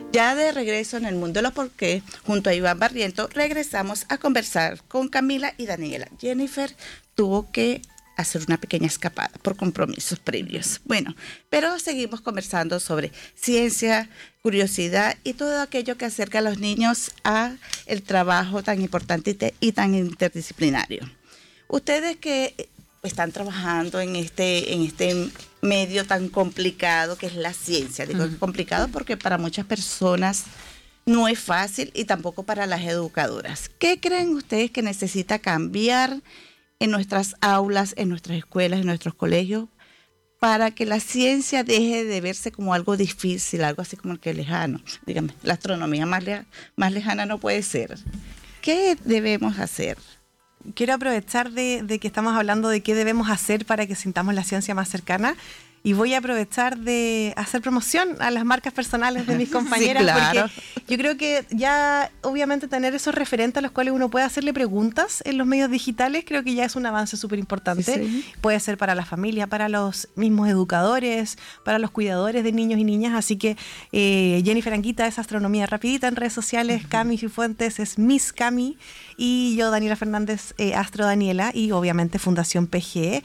Ya de regreso en el mundo de los porqués, junto a Iván Barriento, regresamos a conversar con Camila y Daniela. Jennifer tuvo que hacer una pequeña escapada por compromisos previos. Bueno, pero seguimos conversando sobre ciencia, curiosidad y todo aquello que acerca a los niños a el trabajo tan importante y tan interdisciplinario. Ustedes que están trabajando en este medio tan complicado que es la ciencia. Digo que es complicado porque para muchas personas no es fácil y tampoco para las educadoras. ¿Qué creen ustedes que necesita cambiar en nuestras aulas, en nuestras escuelas, en nuestros colegios, para que la ciencia deje de verse como algo difícil, algo así como que lejano? Dígame, la astronomía más lejana no puede ser. ¿Qué debemos hacer? Quiero aprovechar de que estamos hablando de qué debemos hacer para que sintamos la ciencia más cercana, y voy a aprovechar de hacer promoción a las marcas personales de mis compañeras, sí, claro. Porque yo creo que ya obviamente tener esos referentes a los cuales uno puede hacerle preguntas en los medios digitales, creo que ya es un avance súper importante. Sí. Puede ser para la familia, para los mismos educadores, para los cuidadores de niños y niñas, así que Jennifer Anguita es Astronomía Rapidita en redes sociales, Cami Cifuentes es Miss Cami, y yo, Daniela Fernández, Astro Daniela, y obviamente Fundación PGE.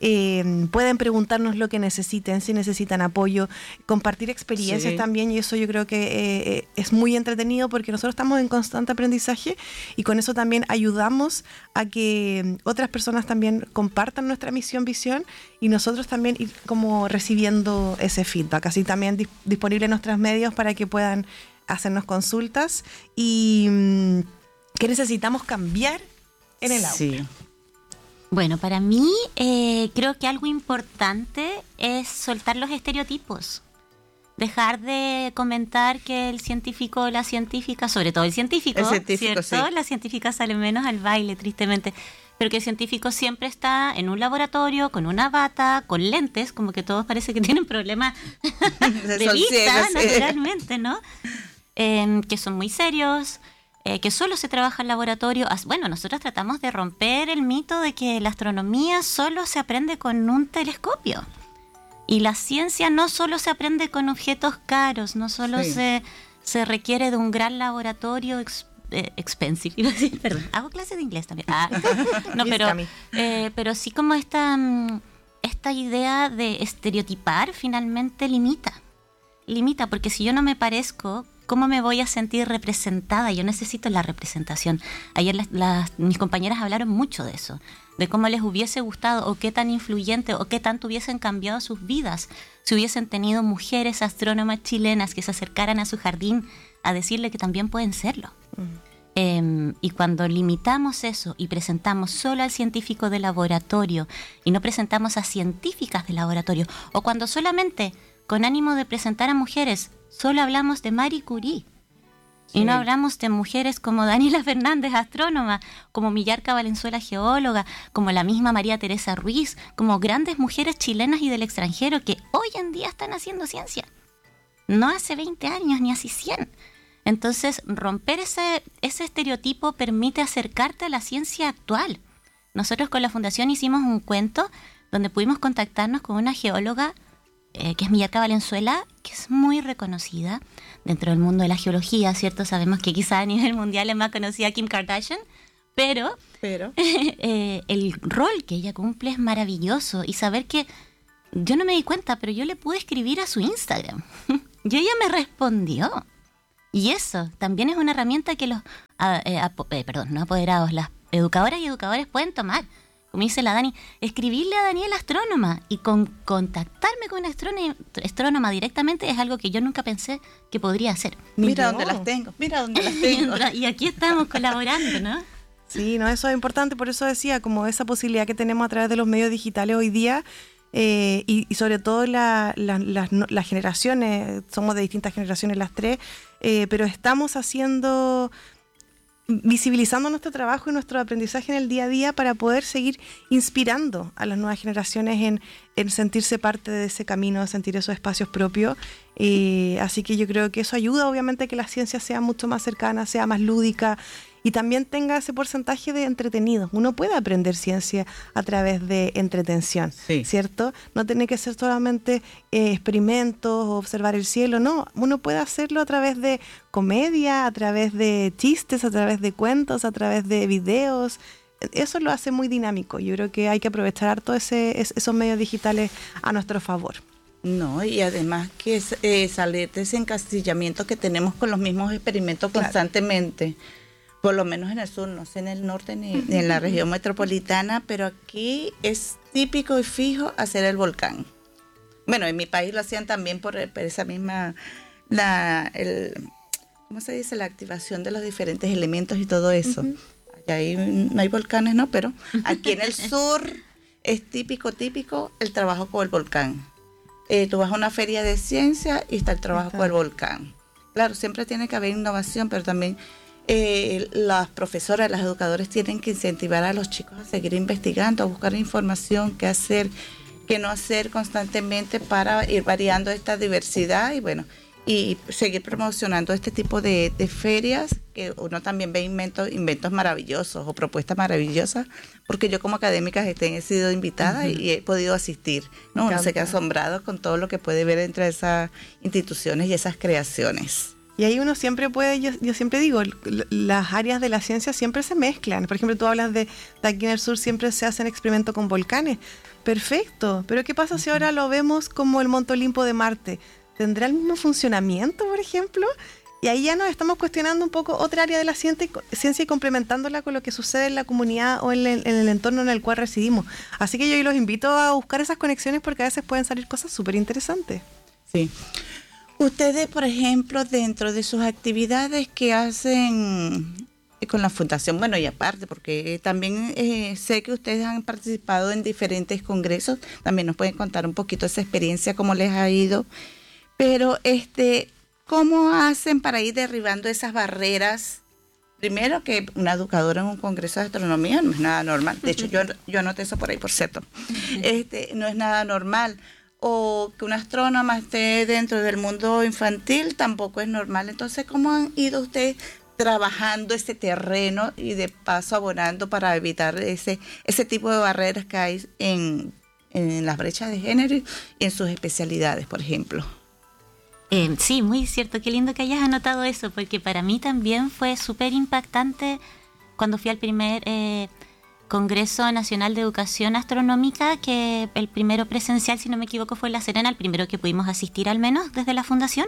Pueden preguntarnos lo que necesiten, si necesitan apoyo, compartir experiencias también, y eso yo creo que es muy entretenido porque nosotros estamos en constante aprendizaje y con eso también ayudamos a que otras personas también compartan nuestra misión, visión, y nosotros también ir como recibiendo ese feedback, así también disponible en nuestros medios para que puedan hacernos consultas. Y ¿qué necesitamos cambiar en el aula? Sí. Bueno, para mí creo que algo importante es soltar los estereotipos. Dejar de comentar que el científico o la científica, sobre todo el científico, ¿cierto? Sí. La científica sale menos al baile, tristemente. Pero que el científico siempre está en un laboratorio, con una bata, con lentes, como que todos parece que tienen problemas de vista, naturalmente, ¿no? Que son muy serios. Que solo se trabaja en laboratorio. Bueno, nosotros tratamos de romper el mito de que la astronomía solo se aprende con un telescopio. Y la ciencia no solo se aprende con objetos caros, no solo se requiere de un gran laboratorio expensive. Perdón, hago clases de inglés también. No, pero sí como esta idea de estereotipar finalmente limita, porque si yo no me parezco, ¿cómo me voy a sentir representada? Yo necesito la representación. Ayer mis compañeras hablaron mucho de eso, de cómo les hubiese gustado o qué tan influyente o qué tanto hubiesen cambiado sus vidas si hubiesen tenido mujeres astrónomas chilenas que se acercaran a su jardín a decirle que también pueden serlo. Y cuando limitamos eso y presentamos solo al científico de laboratorio y no presentamos a científicas de laboratorio, o cuando solamente con ánimo de presentar a mujeres solo hablamos de Marie Curie y no hablamos de mujeres como Daniela Fernández, astrónoma, como Millarca Valenzuela, geóloga, como la misma María Teresa Ruiz, como grandes mujeres chilenas y del extranjero que hoy en día están haciendo ciencia. No hace 20 años ni hace 100. Entonces, romper ese estereotipo permite acercarte a la ciencia actual. Nosotros con la Fundación hicimos un cuento donde pudimos contactarnos con una geóloga que es Millarca Valenzuela, que es muy reconocida dentro del mundo de la geología, ¿cierto? Sabemos que quizá a nivel mundial es más conocida Kim Kardashian, pero el rol que ella cumple es maravilloso, y saber que yo no me di cuenta, pero yo le pude escribir a su Instagram y ella me respondió, y eso también es una herramienta que los no apoderados, las educadoras y educadores pueden tomar. Como dice la Dani, escribirle a Daniela astrónoma y contactarme con una astrónoma directamente es algo que yo nunca pensé que podría hacer. Mira dónde las tengo. Y aquí estamos colaborando, ¿no? Sí, no, eso es importante, por eso decía, como esa posibilidad que tenemos a través de los medios digitales hoy día, y sobre todo las generaciones, somos de distintas generaciones las tres, pero estamos visibilizando nuestro trabajo y nuestro aprendizaje en el día a día para poder seguir inspirando a las nuevas generaciones en sentirse parte de ese camino, sentir esos espacios propios. Así que yo creo que eso ayuda obviamente a que la ciencia sea mucho más cercana, sea más lúdica, y también tenga ese porcentaje de entretenido. Uno puede aprender ciencia a través de entretención, ¿cierto? No tiene que ser solamente experimentos o observar el cielo, no. Uno puede hacerlo a través de comedia, a través de chistes, a través de cuentos, a través de videos. Eso lo hace muy dinámico. Yo creo que hay que aprovechar harto esos medios digitales a nuestro favor. No, y además que salir de ese encasillamiento que tenemos con los mismos experimentos constantemente, por lo menos en el sur, no sé en el norte ni en la región metropolitana, pero aquí es típico y fijo hacer el volcán. Bueno, en mi país lo hacían también por esa misma, ¿cómo se dice? La activación de los diferentes elementos y todo eso. Allá ahí no hay volcanes, ¿no? Pero aquí en el sur es típico el trabajo con el volcán. Tú vas a una feria de ciencia y está el trabajo con el volcán. Claro, siempre tiene que haber innovación, pero también las profesoras, los educadores tienen que incentivar a los chicos a seguir investigando, a buscar información, qué hacer, qué no hacer constantemente para ir variando esta diversidad y bueno, y seguir promocionando este tipo de ferias, que uno también ve inventos maravillosos o propuestas maravillosas, porque yo como académica he sido invitada y he podido asistir, ¿no? Uno se queda asombrado con todo lo que puede ver entre esas instituciones y esas creaciones. Y ahí uno siempre puede, yo siempre digo, las áreas de la ciencia siempre se mezclan. Por ejemplo, tú hablas de aquí en el sur siempre se hacen experimentos con volcanes. Perfecto, pero ¿qué pasa si ahora lo vemos como el Monte Olimpo de Marte? ¿Tendrá el mismo funcionamiento, por ejemplo? Y ahí ya nos estamos cuestionando un poco otra área de la ciencia y complementándola con lo que sucede en la comunidad o en el entorno en el cual residimos. Así que yo los invito a buscar esas conexiones porque a veces pueden salir cosas súper interesantes. Sí. Ustedes, por ejemplo, dentro de sus actividades que hacen con la fundación, bueno, y aparte, porque también sé que ustedes han participado en diferentes congresos, también nos pueden contar un poquito esa experiencia, cómo les ha ido. Pero, ¿cómo hacen para ir derribando esas barreras? Primero, que una educadora en un congreso de astronomía no es nada normal. De hecho, yo anoté eso por ahí, por cierto. No es nada normal. O que una astrónoma esté dentro del mundo infantil tampoco es normal. Entonces, ¿cómo han ido ustedes trabajando ese terreno y de paso abonando para evitar ese tipo de barreras que hay en las brechas de género y en sus especialidades, por ejemplo? Sí, muy cierto. Qué lindo que hayas anotado eso, porque para mí también fue súper impactante cuando fui al primer Congreso Nacional de Educación Astronómica, que el primero presencial, si no me equivoco, fue en La Serena, el primero que pudimos asistir al menos desde la fundación.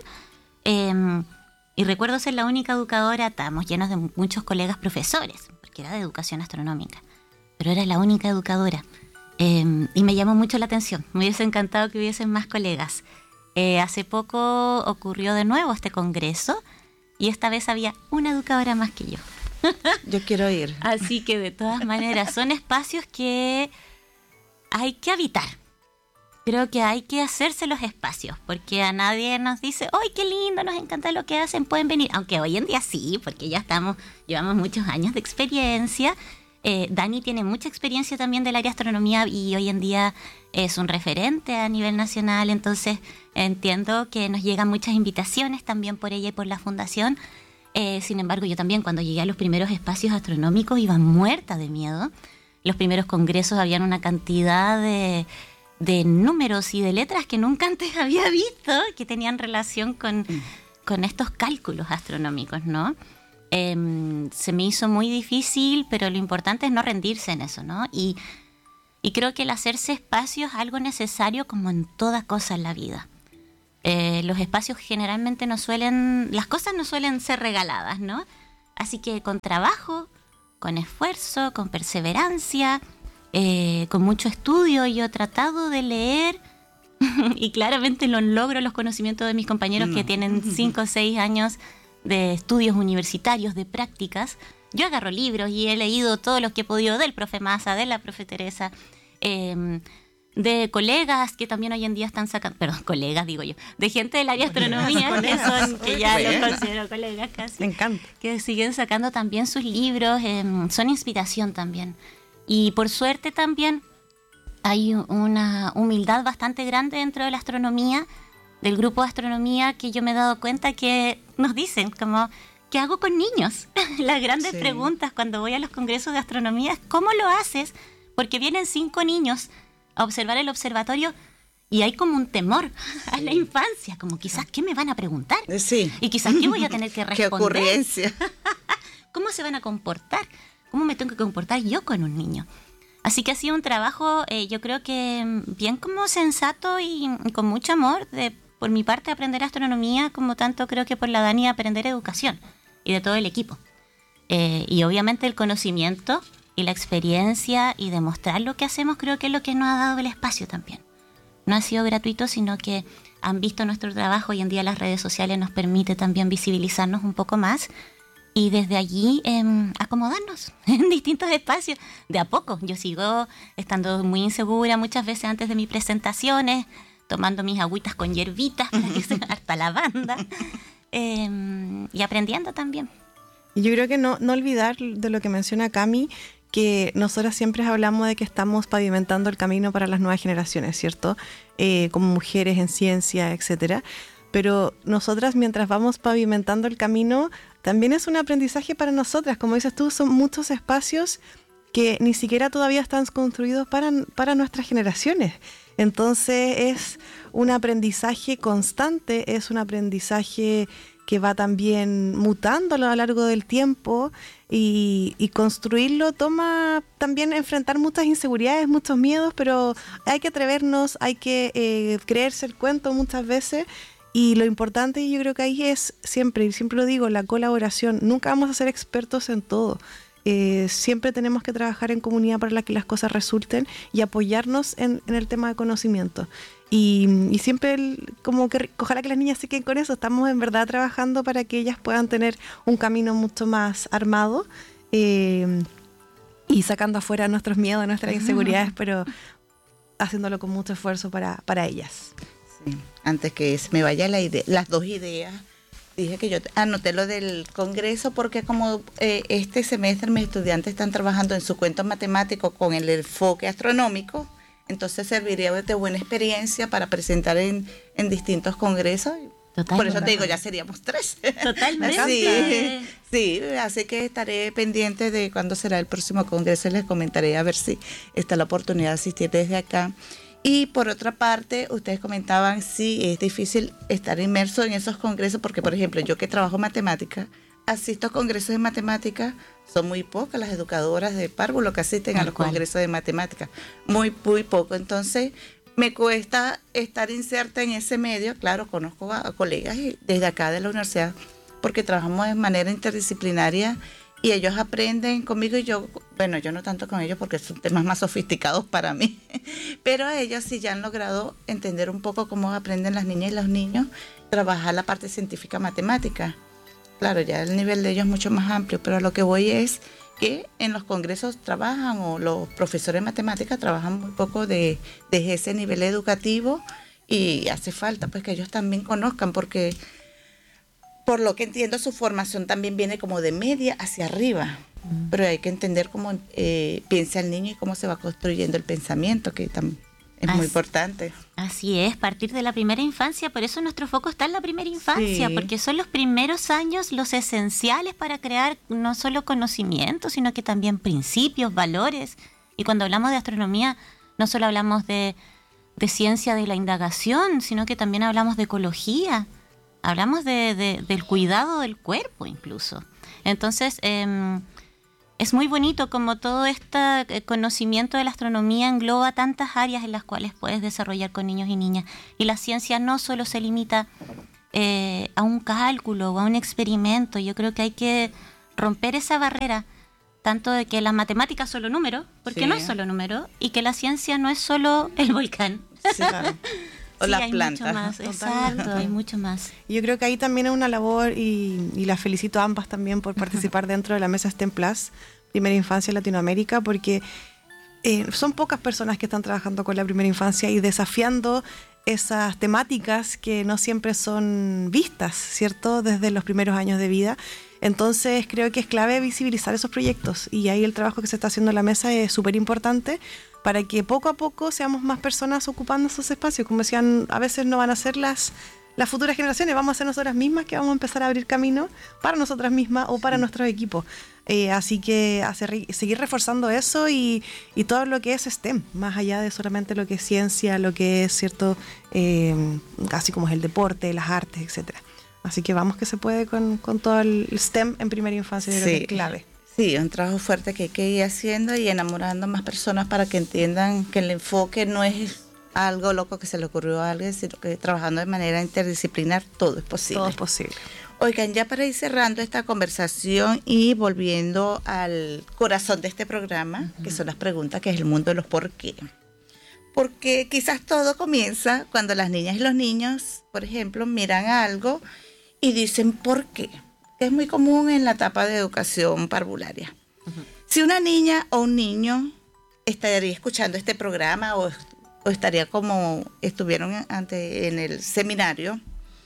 Y recuerdo ser la única educadora, estábamos llenos de muchos colegas profesores, porque era de educación astronómica, pero era la única educadora. Y me llamó mucho la atención, me hubiese encantado que hubiesen más colegas. Hace poco ocurrió de nuevo este congreso y esta vez había una educadora más que yo. Yo quiero ir. Así que de todas maneras son espacios que hay que habitar. Creo que hay que hacerse los espacios, porque a nadie nos dice, ¡ay, qué lindo! Nos encanta lo que hacen, pueden venir. Aunque hoy en día sí, porque ya llevamos muchos años de experiencia. Dani tiene mucha experiencia también del área de astronomía y hoy en día es un referente a nivel nacional, entonces entiendo que nos llegan muchas invitaciones también por ella y por la fundación. Sin embargo, yo también cuando llegué a los primeros espacios astronómicos iba muerta de miedo. Los primeros congresos habían una cantidad de números y de letras que nunca antes había visto que tenían relación con estos cálculos astronómicos, ¿no? Se me hizo muy difícil, pero lo importante es no rendirse en eso, ¿no? Y creo que el hacerse espacio es algo necesario como en toda cosa en la vida. Los espacios generalmente las cosas no suelen ser regaladas, ¿no? Así que con trabajo, con esfuerzo, con perseverancia, con mucho estudio, yo he tratado de leer y claramente lo logro los conocimientos de mis compañeros que tienen 5 o 6 años de estudios universitarios, de prácticas. Yo agarro libros y he leído todos los que he podido del profe Massa, de la profe Teresa, de colegas que también hoy en día están sacando, perdón, colegas digo yo, de gente del área de astronomía que ya los considero colegas casi. Me encanta. Que siguen sacando también sus libros, son inspiración también. Y por suerte también hay una humildad bastante grande dentro de la astronomía, del grupo de astronomía, que yo me he dado cuenta que nos dicen como ¿qué hago con niños? Las grandes preguntas cuando voy a los congresos de astronomía es ¿cómo lo haces? Porque vienen 5 niños a observar el observatorio y hay como un temor a la infancia, como quizás ¿qué me van a preguntar? Sí. Y quizás ¿qué voy a tener que responder? ¡Qué ocurrencia! ¿Cómo se van a comportar? ¿Cómo me tengo que comportar yo con un niño? Así que ha sido un trabajo, yo creo que bien como sensato y con mucho amor, por mi parte aprender astronomía, como tanto creo que por la Dani aprender educación y de todo el equipo. Y obviamente el conocimiento y la experiencia y demostrar lo que hacemos creo que es lo que nos ha dado el espacio también. No ha sido gratuito, sino que han visto nuestro trabajo. Hoy en día las redes sociales nos permite también visibilizarnos un poco más y desde allí acomodarnos en distintos espacios. De a poco, yo sigo estando muy insegura muchas veces antes de mis presentaciones, tomando mis agüitas con hierbitas para que se harta la banda y aprendiendo también. Y yo creo que no olvidar de lo que menciona Cami, que nosotras siempre hablamos de que estamos pavimentando el camino para las nuevas generaciones, ¿cierto? Como mujeres en ciencia, etcétera. Pero nosotras, mientras vamos pavimentando el camino, también es un aprendizaje para nosotras. Como dices tú, son muchos espacios que ni siquiera todavía están construidos para nuestras generaciones. Entonces es un aprendizaje constante, es un aprendizaje que va también mutando a lo largo del tiempo y construirlo toma también enfrentar muchas inseguridades, muchos miedos, pero hay que atrevernos, hay que creerse el cuento muchas veces. Y lo importante, yo creo que ahí es siempre, y siempre lo digo, la colaboración. Nunca vamos a ser expertos en todo. Siempre tenemos que trabajar en comunidad para que las cosas resulten y apoyarnos en el tema de conocimiento. Y siempre como que ojalá que las niñas se queden con eso. Estamos en verdad trabajando para que ellas puedan tener un camino mucho más armado y sacando afuera nuestros miedos, nuestras inseguridades, pero haciéndolo con mucho esfuerzo para ellas. Sí. Antes que se me vaya las 2 ideas, dije que yo anoté lo del congreso porque como este semestre mis estudiantes están trabajando en su cuento matemático con el enfoque astronómico, entonces serviría de buena experiencia para presentar en distintos congresos. Totalmente. Por eso te digo, ya seríamos 3. Totalmente. Sí, así que estaré pendiente de cuándo será el próximo congreso y les comentaré a ver si está la oportunidad de asistir desde acá. Y por otra parte, ustedes comentaban si es difícil estar inmerso en esos congresos, porque por ejemplo, yo que trabajo matemática, asisto a congresos de matemática, son muy pocas las educadoras de párvulo que asisten a los congresos de matemática, muy poco. Entonces, me cuesta estar inserta en ese medio. Claro, conozco a colegas desde acá de la universidad, porque trabajamos de manera interdisciplinaria y ellos aprenden conmigo y yo no tanto con ellos porque son temas más sofisticados para mí, pero ellos sí ya han logrado entender un poco cómo aprenden las niñas y los niños, trabajar la parte científica matemática. Claro, ya el nivel de ellos es mucho más amplio, pero a lo que voy es que en los congresos trabajan, o los profesores de matemática trabajan muy poco de ese nivel educativo, y hace falta pues que ellos también conozcan, porque por lo que entiendo su formación también viene como de media hacia arriba, pero hay que entender cómo piensa el niño y cómo se va construyendo el pensamiento, que también es muy importante. Así es, partir de la primera infancia. Por eso nuestro foco está en la primera infancia, porque son los primeros años los esenciales para crear no solo conocimiento, sino que también principios, valores. Y cuando hablamos de astronomía, no solo hablamos de ciencia de la indagación, sino que también hablamos de ecología, hablamos del cuidado del cuerpo incluso. Entonces, es muy bonito como todo este conocimiento de la astronomía engloba tantas áreas en las cuales puedes desarrollar con niños y niñas. Y la ciencia no solo se limita a un cálculo o a un experimento. Yo creo que hay que romper esa barrera, tanto de que la matemática es solo número, porque no es solo número, y que la ciencia no es solo el volcán. Sí, claro. O las plantas. Mucho más, exacto, hay mucho más. Yo creo que ahí también es una labor, y las felicito a ambas también por participar dentro de la mesa STEM Plus, Primera Infancia en Latinoamérica, porque son pocas personas que están trabajando con la primera infancia y desafiando esas temáticas que no siempre son vistas, ¿cierto?, desde los primeros años de vida. Entonces creo que es clave visibilizar esos proyectos, y ahí el trabajo que se está haciendo en la mesa es súper importante para que poco a poco seamos más personas ocupando esos espacios. Como decían, a veces no van a ser las las futuras generaciones, vamos a ser nosotras mismas que vamos a empezar a abrir camino para nosotras mismas o para nuestros equipos. Así que seguir reforzando eso y todo lo que es STEM, más allá de solamente lo que es ciencia, lo que es cierto, casi como es el deporte, las artes, etcétera. Así que vamos que se puede con todo el STEM en primera infancia, yo creo que es clave. Sí, un trabajo fuerte que hay que ir haciendo y enamorando a más personas para que entiendan que el enfoque no es algo loco que se le ocurrió a alguien, sino que trabajando de manera interdisciplinar todo es posible. Todo es posible. Oigan, ya para ir cerrando esta conversación y volviendo al corazón de este programa, que son las preguntas, que es el mundo de los por qué. Porque quizás todo comienza cuando las niñas y los niños, por ejemplo, miran algo y dicen ¿por qué? Es muy común en la etapa de educación parvularia. Si una niña o un niño estaría escuchando este programa o estaría como estuvieron en el seminario,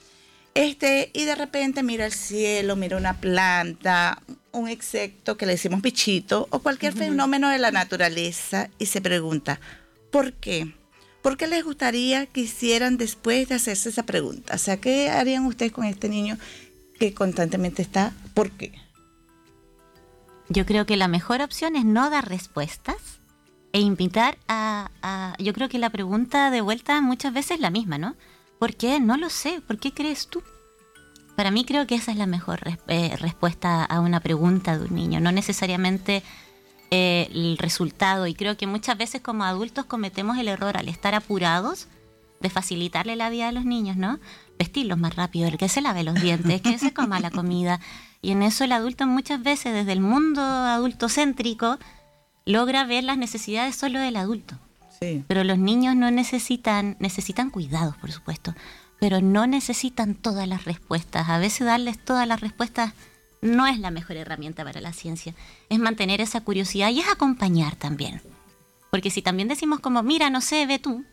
y de repente mira el cielo, mira una planta, un insecto que le decimos bichito, o cualquier fenómeno de la naturaleza y se pregunta, ¿por qué? ¿Por qué les gustaría que hicieran después de hacerse esa pregunta? O sea, ¿qué harían ustedes con este niño que constantemente está, ¿por qué? Yo creo que la mejor opción es no dar respuestas e invitar yo creo que la pregunta de vuelta muchas veces es la misma, ¿no? ¿Por qué? No lo sé. ¿Por qué crees tú? Para mí creo que esa es la mejor respuesta a una pregunta de un niño, no necesariamente el resultado. Y creo que muchas veces como adultos cometemos el error al estar apurados de facilitarle la vida a los niños, ¿no? Vestirlos más rápido, el que se lave los dientes, que se coma la comida. Y en eso el adulto muchas veces desde el mundo adultocéntrico logra ver las necesidades solo del adulto. Sí. Pero los niños no necesitan cuidados, por supuesto, pero no necesitan todas las respuestas. A veces darles todas las respuestas no es la mejor herramienta para la ciencia. Es mantener esa curiosidad y es acompañar también. Porque si también decimos como, mira, no sé, ve tú,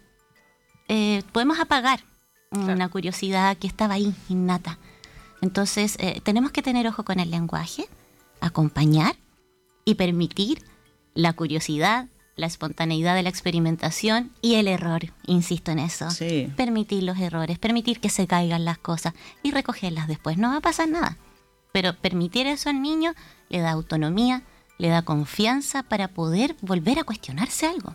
podemos apagar una curiosidad que estaba ahí, innata. Entonces, tenemos que tener ojo con el lenguaje, acompañar y permitir la curiosidad, la espontaneidad de la experimentación y el error, insisto en eso. Sí. Permitir los errores, permitir que se caigan las cosas y recogerlas después. No va a pasar nada. Pero permitir eso al niño le da autonomía, le da confianza para poder volver a cuestionarse algo.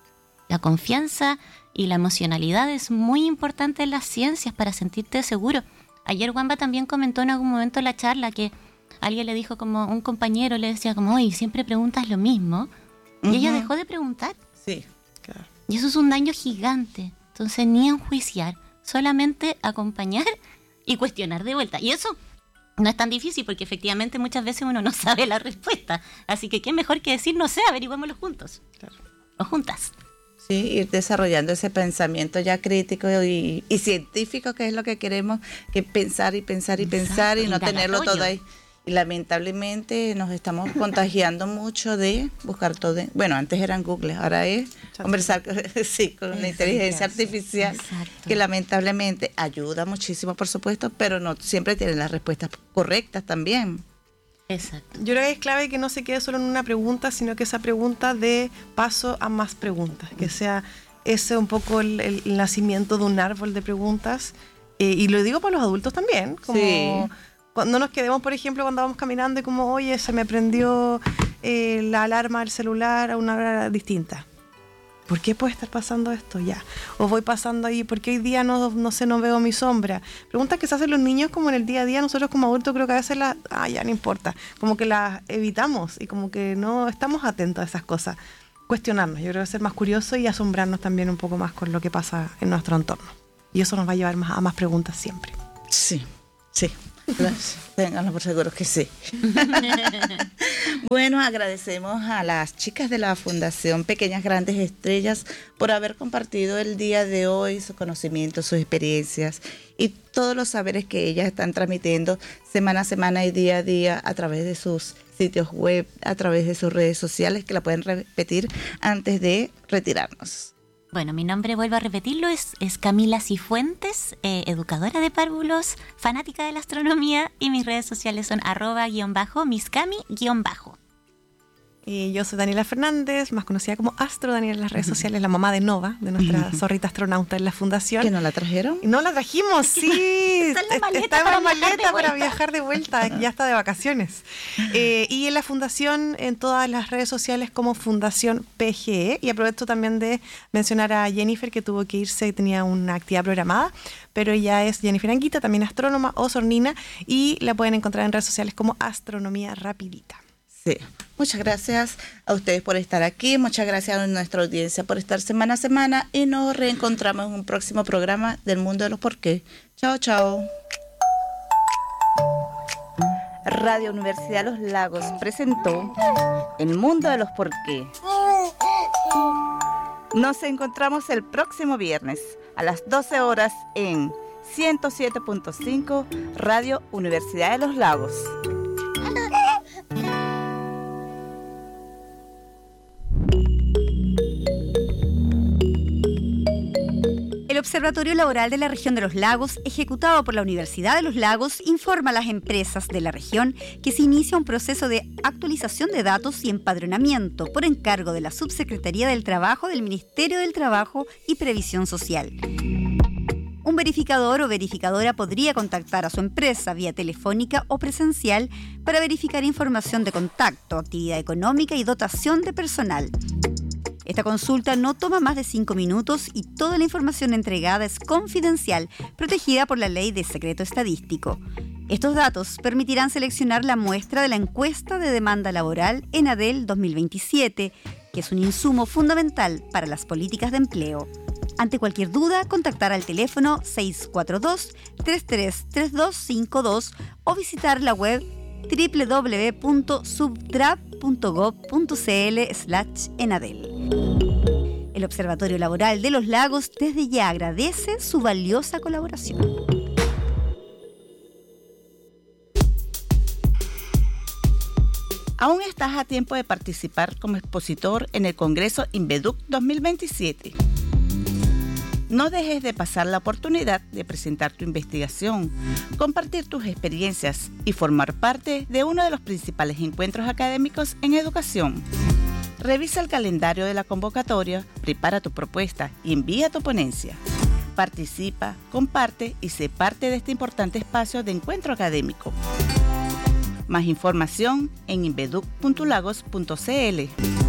La confianza y la emocionalidad es muy importante en las ciencias para sentirte seguro. Ayer Wamba también comentó en algún momento en la charla que alguien le dijo como, un compañero le decía como, oye, siempre preguntas lo mismo. Y ella dejó de preguntar. Sí, claro. Y eso es un daño gigante. Entonces, ni enjuiciar, solamente acompañar y cuestionar de vuelta. Y eso no es tan difícil porque efectivamente muchas veces uno no sabe la respuesta. Así que qué mejor que decir, no sé, averigüémoslo juntos. Claro. O juntas. Sí, ir desarrollando ese pensamiento ya crítico y científico, que es lo que queremos, que pensar y pensar y pensar y no tenerlo todo ahí. Y lamentablemente nos estamos contagiando mucho de buscar todo. Bueno, antes eran Google, ahora es conversar con la inteligencia artificial, que lamentablemente ayuda muchísimo, por supuesto, pero no siempre tienen las respuestas correctas también. Exacto. Yo creo que es clave que no se quede solo en una pregunta, sino que esa pregunta dé paso a más preguntas, que sea ese un poco el nacimiento de un árbol de preguntas. Y lo digo para los adultos también, como... Sí. No nos quedemos, por ejemplo, cuando vamos caminando y como, oye, se me prendió la alarma del celular a una hora distinta. ¿Por qué puede estar pasando esto? Ya. O voy pasando ahí, ¿por qué hoy día no veo mi sombra? Preguntas que se hacen los niños como en el día a día. Nosotros como adultos creo que a veces ya no importa. Como que las evitamos y como que no estamos atentos a esas cosas. Cuestionarnos, yo creo que ser más curiosos y asombrarnos también un poco más con lo que pasa en nuestro entorno. Y eso nos va a llevar a más preguntas siempre. Sí, sí. Ténganlo por seguros que sí. Bueno, agradecemos a las chicas de la Fundación Pequeñas Grandes Estrellas por haber compartido el día de hoy sus conocimientos, sus experiencias y todos los saberes que ellas están transmitiendo semana a semana y día a día a través de sus sitios web, a través de sus redes sociales, que la pueden repetir antes de retirarnos. Bueno, mi nombre, vuelvo a repetirlo, es Camila Cifuentes, educadora de párvulos, fanática de la astronomía, y mis redes sociales son @miscami_. Yo soy Daniela Fernández, más conocida como Astro Daniela en las redes sociales, la mamá de Nova, de nuestra zorrita astronauta en la fundación. ¿Que no la trajeron? No la trajimos, sí. Está en la maleta para viajar de vuelta, ya está de vacaciones. Y en la fundación, en todas las redes sociales como Fundación PGE. Y aprovecho también de mencionar a Jennifer, que tuvo que irse, tenía una actividad programada, pero ella es Jennifer Anguita, también astrónoma, osornina, y la pueden encontrar en redes sociales como Astronomía Rapidita. Sí, muchas gracias a ustedes por estar aquí, muchas gracias a nuestra audiencia por estar semana a semana y nos reencontramos en un próximo programa del Mundo de los Por qué. Chao, chao. Radio Universidad de los Lagos presentó El Mundo de los Por qué. Nos encontramos el próximo viernes a las 12 horas en 107.5 Radio Universidad de los Lagos. El Observatorio Laboral de la Región de los Lagos, ejecutado por la Universidad de los Lagos, informa a las empresas de la región que se inicia un proceso de actualización de datos y empadronamiento por encargo de la Subsecretaría del Trabajo del Ministerio del Trabajo y Previsión Social. Un verificador o verificadora podría contactar a su empresa vía telefónica o presencial para verificar información de contacto, actividad económica y dotación de personal. Esta consulta no toma más de 5 minutos y toda la información entregada es confidencial, protegida por la Ley de Secreto Estadístico. Estos datos permitirán seleccionar la muestra de la encuesta de demanda laboral ENADEL 2027, que es un insumo fundamental para las políticas de empleo. Ante cualquier duda, contactar al teléfono 642-333252 o visitar la web www.subtrap.gov.cl/enadel. El Observatorio Laboral de los Lagos desde ya agradece su valiosa colaboración. Aún estás a tiempo de participar como expositor en el Congreso Inveduc 2027. No dejes de pasar la oportunidad de presentar tu investigación, compartir tus experiencias y formar parte de uno de los principales encuentros académicos en educación. Revisa el calendario de la convocatoria, prepara tu propuesta y envía tu ponencia. Participa, comparte y sé parte de este importante espacio de encuentro académico. Más información en inveduc.lagos.cl.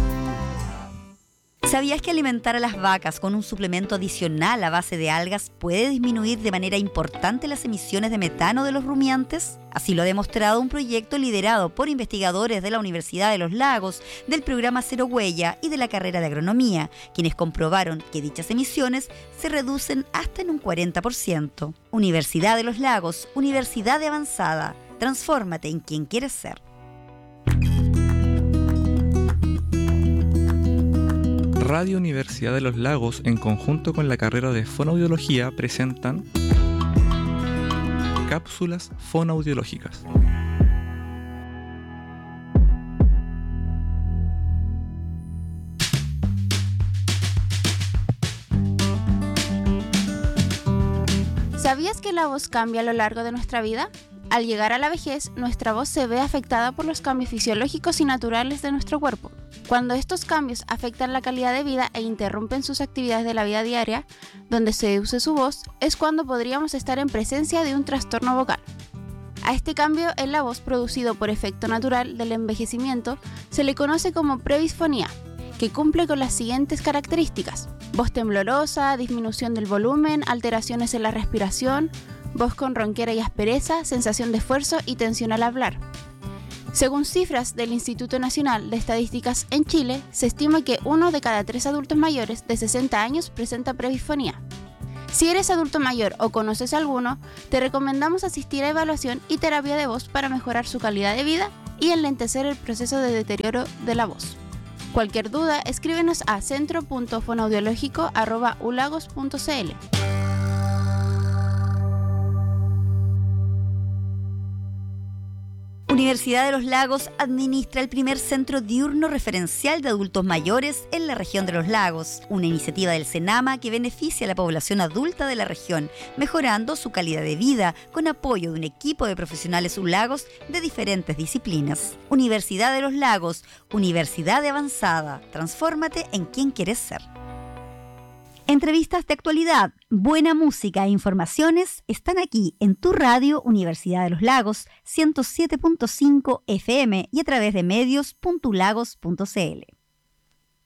¿Sabías que alimentar a las vacas con un suplemento adicional a base de algas puede disminuir de manera importante las emisiones de metano de los rumiantes? Así lo ha demostrado un proyecto liderado por investigadores de la Universidad de los Lagos, del programa Cero Huella y de la carrera de Agronomía, quienes comprobaron que dichas emisiones se reducen hasta en un 40%. Universidad de los Lagos, universidad de avanzada. Transfórmate en quien quieres ser. Radio Universidad de los Lagos, en conjunto con la carrera de Fonoaudiología, presentan cápsulas fonoaudiológicas. ¿Sabías que la voz cambia a lo largo de nuestra vida? Al llegar a la vejez, nuestra voz se ve afectada por los cambios fisiológicos y naturales de nuestro cuerpo. Cuando estos cambios afectan la calidad de vida e interrumpen sus actividades de la vida diaria, donde se use su voz, es cuando podríamos estar en presencia de un trastorno vocal. A este cambio en la voz producido por efecto natural del envejecimiento se le conoce como prebisfonía, que cumple con las siguientes características: voz temblorosa, disminución del volumen, alteraciones en la respiración, voz con ronquera y aspereza, sensación de esfuerzo y tensión al hablar. Según cifras del Instituto Nacional de Estadísticas en Chile, se estima que 1 de cada 3 adultos mayores de 60 años presenta prebisfonía. Si eres adulto mayor o conoces a alguno, te recomendamos asistir a evaluación y terapia de voz para mejorar su calidad de vida y enlentecer el proceso de deterioro de la voz. Cualquier duda, escríbenos a centro.fonoaudiológico@ulagos.cl. Universidad de los Lagos administra el primer centro diurno referencial de adultos mayores en la región de los lagos, una iniciativa del CENAMA que beneficia a la población adulta de la región, mejorando su calidad de vida con apoyo de un equipo de profesionales lagos de diferentes disciplinas. Universidad de los Lagos, universidad de avanzada. Transfórmate en quien quieres ser. Entrevistas de actualidad, buena música e informaciones están aquí en tu radio Universidad de los Lagos 107.5 FM y a través de medios.lagos.cl.